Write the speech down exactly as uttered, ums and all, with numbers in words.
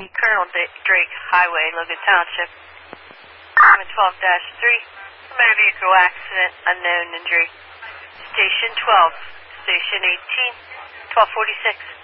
Colonel Drake Highway, Logan Township. twelve dash three, motor vehicle accident, unknown injury. Station twelve, Station eighteen, twelve forty-six.